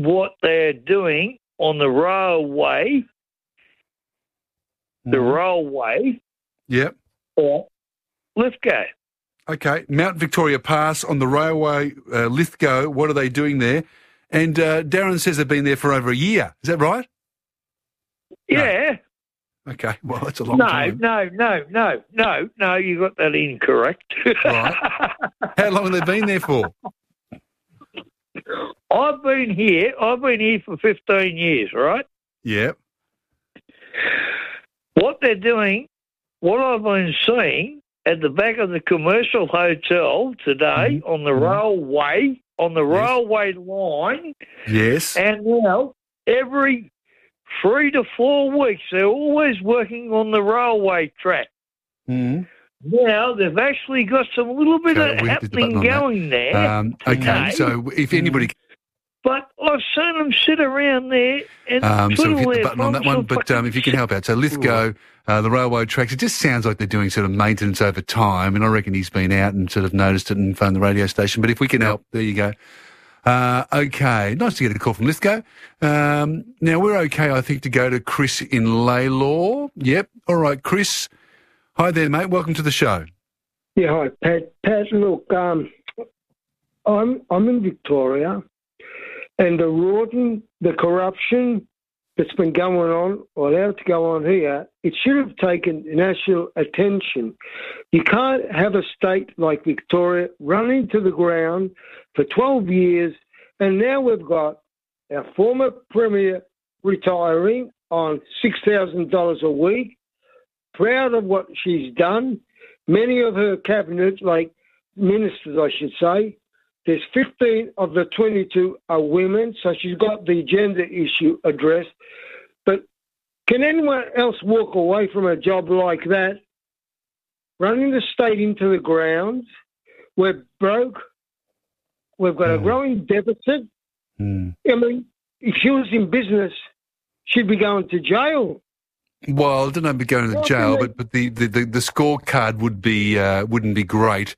what they're doing on the railway, Yep. or Lithgow. Okay, Mount Victoria Pass on the railway, Lithgow, what are they doing there? And Darren says they've been there for over a year. Is that right? Yeah. No. Okay, well, that's a long time. No, you got that incorrect. Right. How long have they been there for? I've been here for 15 years, right? Yeah. What they're doing, what I've been seeing at the back of the commercial hotel today on the railway, railway line. Yes. And now every 3 to 4 weeks, they're always working on the railway track. Mm-hmm. Now they've actually got some little bit of happening going there. Okay, so if anybody... But I've seen them sit around there and so hit the button on that one, but if you can help out. So Lithgow, the railway tracks, it just sounds like they're doing sort of maintenance over time, and I reckon he's been out and sort of noticed it and phoned the radio station. But if we can help, there you go. Okay, nice to get a call from Lithgow. Now, we're okay, I think, to go to Chris in Laylaw. Yep, all right, Chris. Hi there, mate. Welcome to the show. Yeah, hi, Pat. Pat, look, I'm in Victoria. And the rorting, the corruption that's been going on, or allowed to go on here, it should have taken national attention. You can't have a state like Victoria run into the ground for 12 years, and now we've got our former Premier retiring on $6,000 a week, proud of what she's done. Many of her cabinet, like ministers, I should say, there's 15 of the 22 are women, so she's got the gender issue addressed. But can anyone else walk away from a job like that? Running the state into the ground, we're broke, we've got a growing deficit. I mean, if she was in business, she'd be going to jail. Well, I don't know about going to jail, but the scorecard wouldn't be great.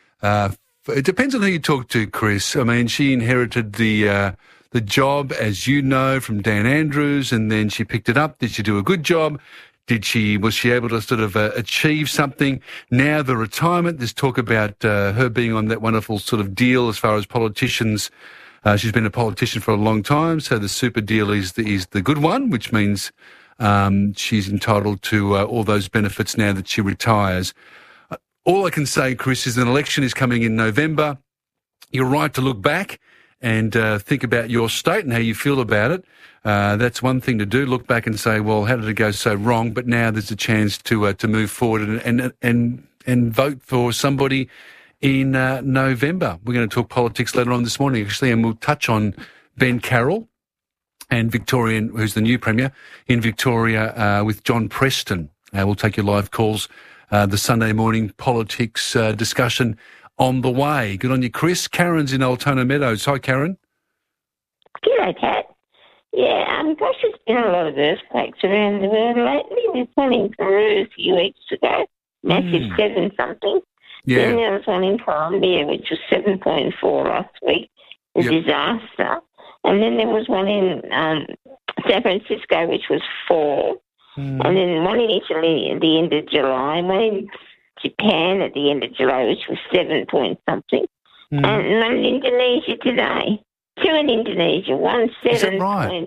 It depends on who you talk to, Chris. I mean, she inherited the job, as you know, from Dan Andrews, and then she picked it up. Did she do a good job? Was she able to sort of achieve something? Now the retirement, there's talk about her being on that wonderful sort of deal as far as politicians. She's been a politician for a long time, so the super deal is the good one, which means she's entitled to all those benefits now that she retires. All I can say, Chris, is an election is coming in November. You're right to look back and think about your state and how you feel about it. That's one thing to do, look back and say, well, how did it go so wrong? But now there's a chance to move forward and vote for somebody in November. We're going to talk politics later on this morning, actually, and we'll touch on Ben Carroll and Victorian, who's the new Premier in Victoria, with John Preston. We'll take your live calls. The Sunday morning politics discussion on the way. Good on you, Chris. Karen's in Altona Meadows. Hi, Karen. G'day, Pat. Yeah, gosh, there's been a lot of earthquakes around the world lately. There's one in Peru a few weeks ago, massive 7-something. Yeah. Then there was one in Colombia, which was 7.4 last week, a disaster. And then there was one in San Francisco, which was 4. And then one in Italy at the end of July, and one in Japan at the end of July, which was 7-point-something. And one in Indonesia today. 2 in Indonesia, one 7.7,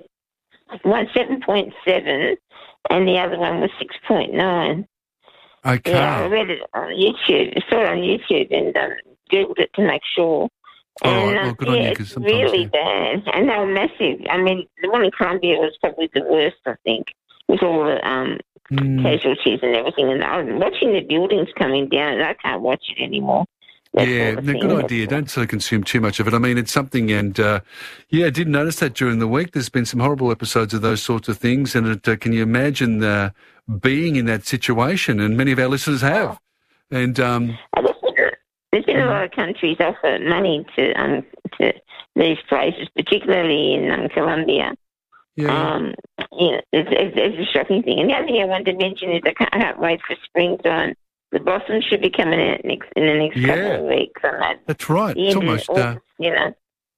and the other one was 6.9. Okay. Yeah, I read it on YouTube. I saw it on YouTube and Googled it to make sure. All right, well, good on you, because sometimes... It's really bad, and they were massive. I mean, the one in Colombia was probably the worst, I think, with all the casualties and everything. And I'm watching the buildings coming down, and I can't watch it anymore. Good idea. Don't sort of consume too much of it. I mean, it's something, and I did notice that during the week. There's been some horrible episodes of those sorts of things, and can you imagine being in that situation? And many of our listeners have. And there's been a lot of countries offer money to these places, particularly in Colombia. Yeah. It's a shocking thing. And the other thing I wanted to mention is I can't wait for springtime. The blossoms should be coming out in the next couple of weeks. That's right. It's almost,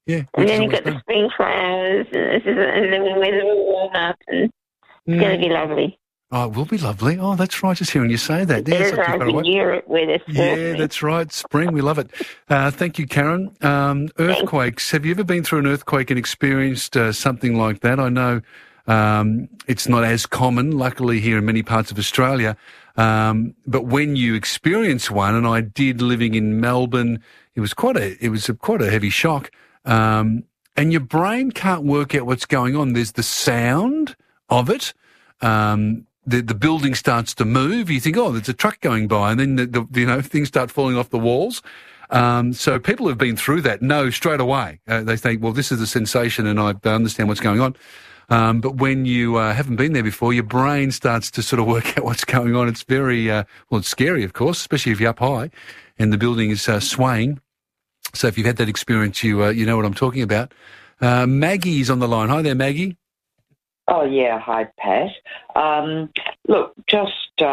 Yeah. And then you've got the spring flowers, and then the weather will warm up, and it's going to be lovely. Oh, it will be lovely. Oh, that's right. Just hearing you say that. There's Europe where there's that's right. Spring, we love it. Thank you, Karen. Earthquakes. Have you ever been through an earthquake and experienced something like that? I know it's not as common, luckily, here in many parts of Australia. But when you experience one, and I did living in Melbourne, it was quite a heavy shock. And your brain can't work out what's going on. There's the sound of it. The building starts to move. You think, oh, there's a truck going by, and then things start falling off the walls. So people who've been through that know straight away. They think, well, this is a sensation, and I understand what's going on. But when you haven't been there before, your brain starts to sort of work out what's going on. It's very it's scary, of course, especially if you're up high and the building is swaying. So if you've had that experience, you know what I'm talking about. Maggie's on the line. Hi there, Maggie. Oh, yeah. Hi, Pat. Look, just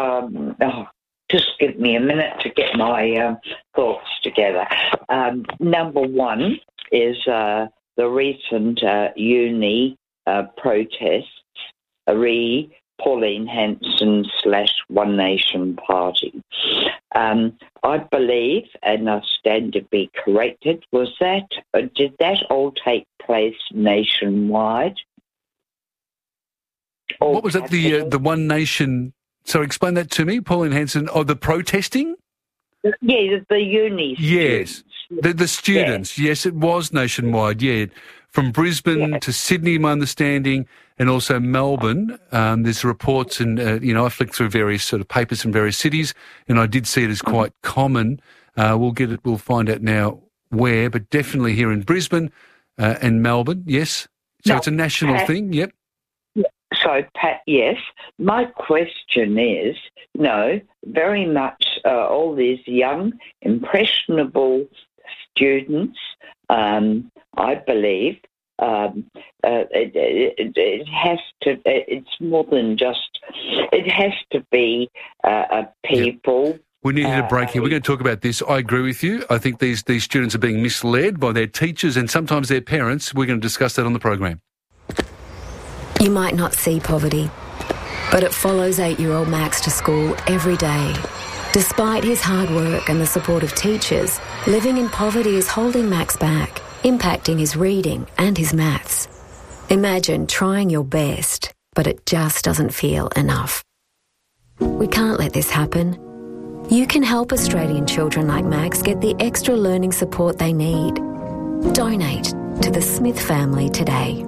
give me a minute to get my thoughts together. Number one is the recent uni protests, Pauline Hanson / One Nation Party. I believe, and I stand to be corrected, did that all take place nationwide? What was it, the One Nation... Sorry, explain that to me, Pauline Hanson. Oh, the protesting? Yeah, the uni students. Yes, the students. Yeah. Yes, it was nationwide, yeah. From Brisbane to Sydney, my understanding, and also Melbourne. There's reports and, I flicked through various sort of papers from various cities, and I did see it as quite common. We'll find out now where, but definitely here in Brisbane and Melbourne, yes. So it's a national thing, yep. So, Pat, yes. My question is, very much all these young, impressionable students, I believe, it has to, it's more than just, it has to be people. Yep. We needed a break here. We're going to talk about this. I agree with you. I think these students are being misled by their teachers and sometimes their parents. We're going to discuss that on the program. You might not see poverty, but it follows 8-year-old Max to school every day. Despite his hard work and the support of teachers, living in poverty is holding Max back, impacting his reading and his maths. Imagine trying your best, but it just doesn't feel enough. We can't let this happen. You can help Australian children like Max get the extra learning support they need. Donate to the Smith family today.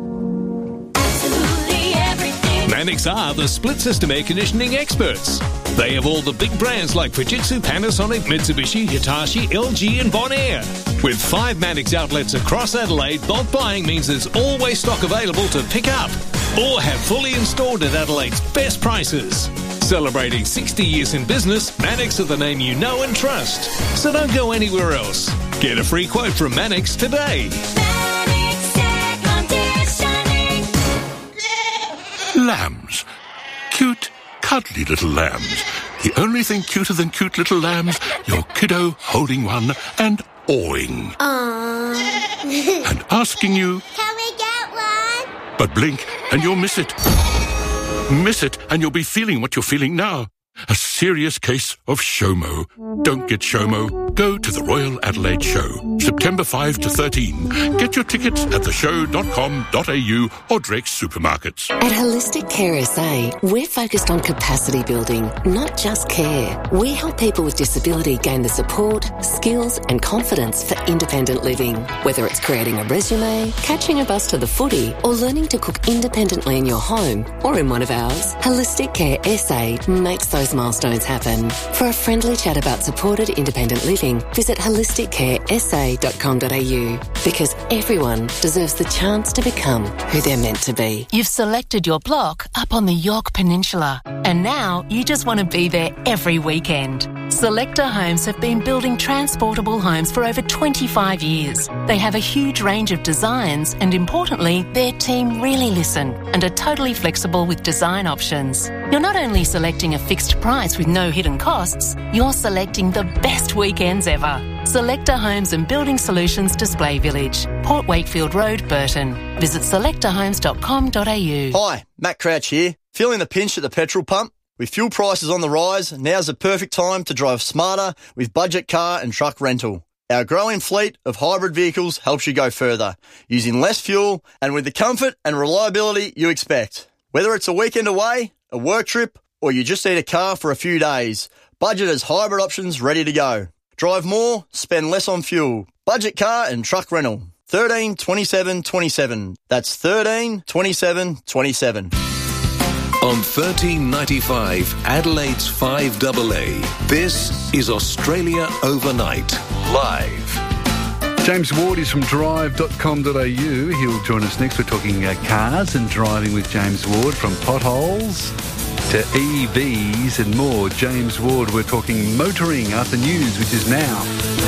Mannix are the split system air conditioning experts. They have all the big brands like Fujitsu, Panasonic, Mitsubishi, Hitachi, LG and Bonaire. With 5 Mannix outlets across Adelaide, bulk buying means there's always stock available to pick up or have fully installed at Adelaide's best prices. Celebrating 60 years in business, Mannix are the name you know and trust. So don't go anywhere else. Get a free quote from Mannix today. Lambs. Cute, cuddly little lambs. The only thing cuter than cute little lambs, your kiddo holding one and awing. Aww. And asking you, can we get one? But blink and you'll miss it. Miss it and you'll be feeling what you're feeling now. A serious case of SHOMO. Don't get SHOMO. Go to the Royal Adelaide Show, September 5 to 13. Get your tickets at theshow.com.au or Drake's supermarkets. At Holistic Care SA, we're focused on capacity building, not just care. We help people with disability gain the support, skills and confidence for independent living. Whether it's creating a resume, catching a bus to the footy, or learning to cook independently in your home or in one of ours, Holistic Care SA makes those milestones happen. For a friendly chat about supported independent living, visit holisticcaresa.com.au, because everyone deserves the chance to become who they're meant to be. You've selected your block up on the Yorke Peninsula, and now you just want to be there every weekend. Selector Homes have been building transportable homes for over 25 years. They have a huge range of designs and, importantly, their team really listen and are totally flexible with design options. You're not only selecting a fixed price with no hidden costs, you're selecting the best weekends ever. Selector Homes and Building Solutions Display Village, Port Wakefield Road, Burton. Visit selectorhomes.com.au. Hi, Matt Crouch here. Feeling the pinch at the petrol pump? With fuel prices on the rise, now's the perfect time to drive smarter with Budget Car and Truck Rental. Our growing fleet of hybrid vehicles helps you go further, using less fuel and with the comfort and reliability you expect. Whether it's a weekend away, a work trip, or you just need a car for a few days, Budget has hybrid options ready to go. Drive more, spend less on fuel. Budget Car and Truck Rental. 13 27 27. That's 13 27 27. On 1395, Adelaide's 5AA, this is Australia Overnight, live. James Ward is from drive.com.au. He'll join us next. We're talking cars and driving with James Ward, from potholes to EVs and more. James Ward, we're talking motoring after news, which is now.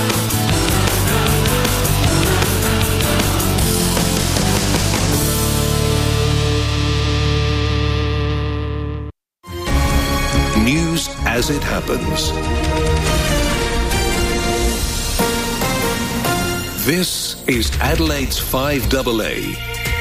News as it happens. This is Adelaide's 5AA.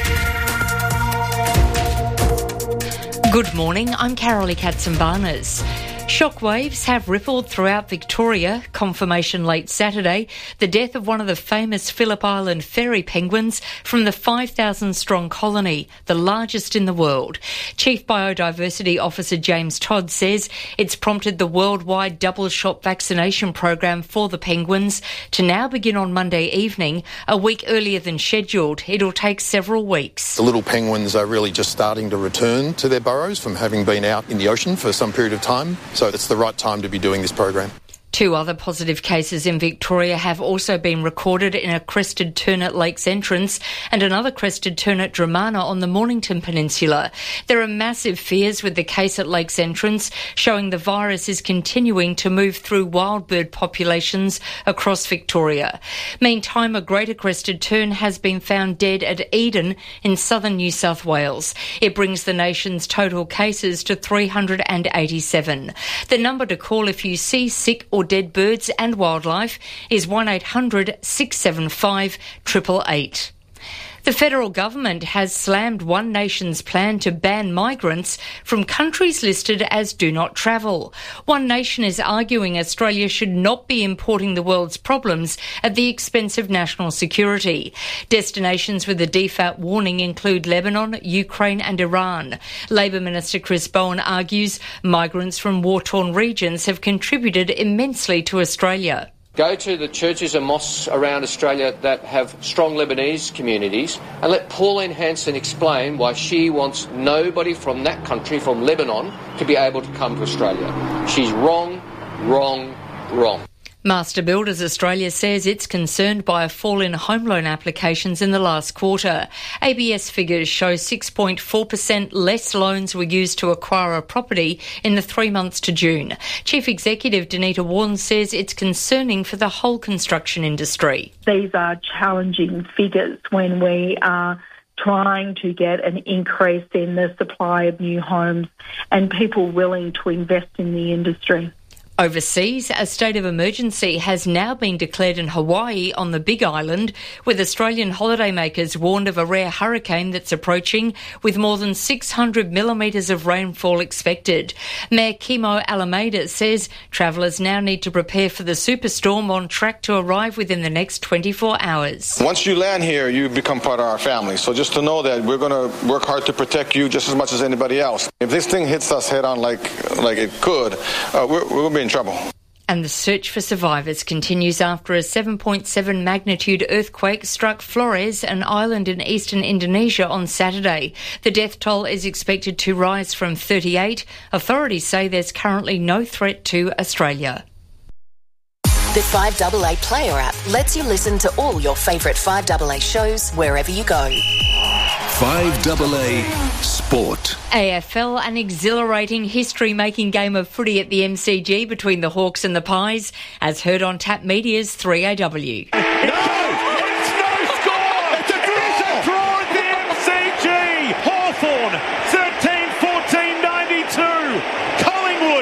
Good morning, I'm Carolee Katzenbarners. Shockwaves have rippled throughout Victoria. Confirmation late Saturday, the death of one of the famous Phillip Island fairy penguins from the 5,000-strong colony, the largest in the world. Chief Biodiversity Officer James Todd says it's prompted the worldwide double-shot vaccination program for the penguins to now begin on Monday evening, a week earlier than scheduled. It'll take several weeks. The little penguins are really just starting to return to their burrows from having been out in the ocean for some period of time. So it's the right time to be doing this program. 2 other positive cases in Victoria have also been recorded in a crested tern at Lakes Entrance and another crested tern at Dramana on the Mornington Peninsula. There are massive fears with the case at Lakes Entrance, showing the virus is continuing to move through wild bird populations across Victoria. Meantime, a greater crested tern has been found dead at Eden in southern New South Wales. It brings the nation's total cases to 387. The number to call if you see sick or dead birds and wildlife is 1800 675 888. The federal government has slammed One Nation's plan to ban migrants from countries listed as do not travel. One Nation is arguing Australia should not be importing the world's problems at the expense of national security. Destinations with a default warning include Lebanon, Ukraine and Iran. Labor Minister Chris Bowen argues migrants from war-torn regions have contributed immensely to Australia. Go to the churches and mosques around Australia that have strong Lebanese communities and let Pauline Hanson explain why she wants nobody from that country, from Lebanon, to be able to come to Australia. She's wrong, wrong, wrong. Master Builders Australia says it's concerned by a fall in home loan applications in the last quarter. ABS figures show 6.4% less loans were used to acquire a property in the 3 months to June. Chief Executive Danita Warren says it's concerning for the whole construction industry. These are challenging figures when we are trying to get an increase in the supply of new homes and people willing to invest in the industry. Overseas, a state of emergency has now been declared in Hawaii on the Big Island, with Australian holidaymakers warned of a rare hurricane that's approaching, with more than 600 millimetres of rainfall expected. Mayor Kimo Alameda says travellers now need to prepare for the superstorm on track to arrive within the next 24 hours. Once you land here, you become part of our family. So just to know that we're going to work hard to protect you just as much as anybody else. If this thing hits us head on like it could, we're going to be in trouble. And the search for survivors continues after a 7.7 magnitude earthquake struck Flores, an island in eastern Indonesia, on Saturday. The death toll is expected to rise from 38. Authorities say there's currently no threat to Australia. The 5AA Player app lets you listen to all your favourite 5AA shows wherever you go. 5AA Sport. AFL, an exhilarating history-making game of footy at the MCG between the Hawks and the Pies, as heard on Tap Media's 3AW. Hawthorn 13-14-92. Collingwood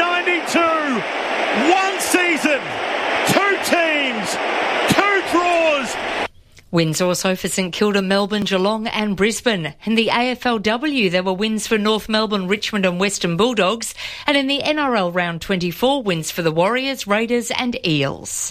13-14-92. One season, 2 teams, 2 draws. Wins also for St Kilda, Melbourne, Geelong and Brisbane. In the AFLW, there were wins for North Melbourne, Richmond and Western Bulldogs. And in the NRL Round 24, wins for the Warriors, Raiders and Eels.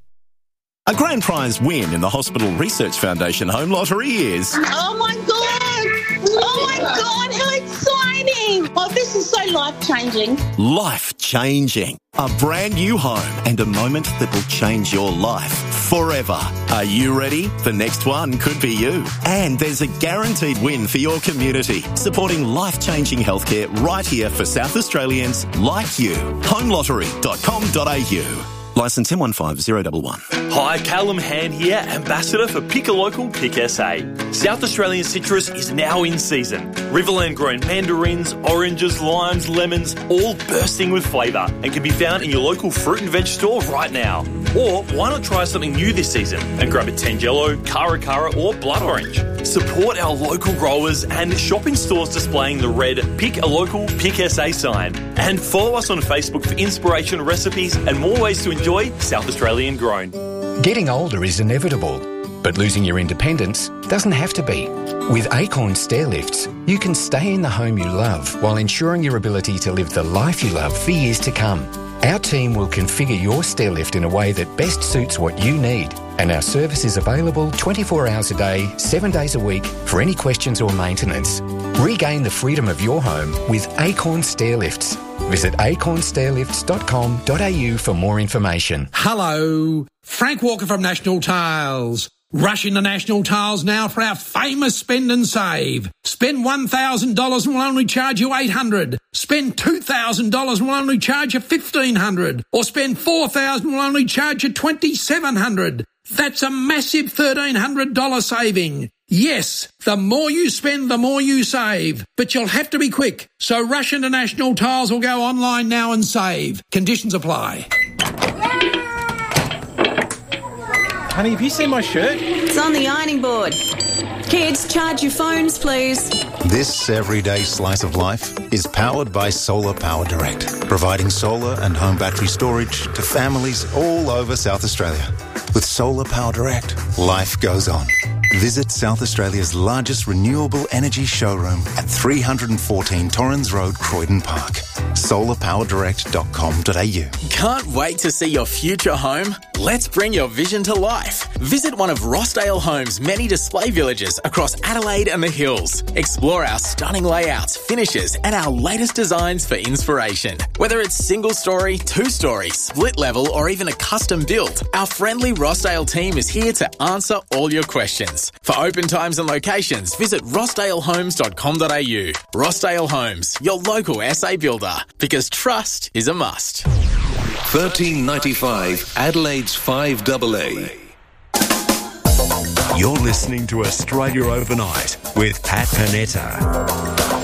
A grand prize win in the Hospital Research Foundation Home Lottery is... Oh my God! Oh my God, how exciting! Oh, this is so life-changing. Life-changing. A brand new home and a moment that will change your life forever. Are you ready? The next one could be you. And there's a guaranteed win for your community, supporting life-changing healthcare right here for South Australians like you. Homelottery.com.au. Licence M150111. Hi, Callum Hand here, Ambassador for Pick a Local, Pick SA. South Australian citrus is now in season. Riverland grown mandarins, oranges, limes, lemons, all bursting with flavour and can be found in your local fruit and veg store right now. Or why not try something new this season and grab a Tangelo, Cara or blood orange. Support our local growers and shopping stores displaying the red Pick a Local, Pick SA sign. And follow us on Facebook for inspiration, recipes and more ways to enjoy South Australian grown. Getting older is inevitable, but losing your independence doesn't have to be. With Acorn Stairlifts, you can stay in the home you love while ensuring your ability to live the life you love for years to come. Our team will configure your stairlift in a way that best suits what you need, and our service is available 24 hours a day, 7 days a week for any questions or maintenance. Regain the freedom of your home with Acorn Stairlifts. Visit acornstairlifts.com.au for more information. Hello, Frank Walker from National Tiles. Rush into National Tiles now for our famous spend and save. Spend $1,000 and we'll only charge you $800. Spend $2,000 and we'll only charge you $1,500. Or spend $4,000 and we'll only charge you $2,700. That's a massive $1,300 saving. Yes, the more you spend, the more you save. But you'll have to be quick. So rush into National Tiles or go online now and save. Conditions apply. Honey, have you seen my shirt? It's on the ironing board. Kids, charge your phones, please. This everyday slice of life is powered by Solar Power Direct, providing solar and home battery storage to families all over South Australia. With Solar Power Direct, life goes on. Visit South Australia's largest renewable energy showroom at 314 Torrens Road, Croydon Park. solarpowerdirect.com.au. Can't wait to see your future home? Let's bring your vision to life. Visit one of Rossdale Homes' many display villages across Adelaide and the Hills. Explore our stunning layouts, finishes and our latest designs for inspiration. Whether it's single story, two-story, split level or even a custom build, our friendly Rossdale team is here to answer all your questions. For open times and locations, visit rossdalehomes.com.au. Rossdale Homes, your local SA builder, because trust is a must. 1395 Adelaide's 5AA. You're listening to Australia Overnight with Pat Panetta.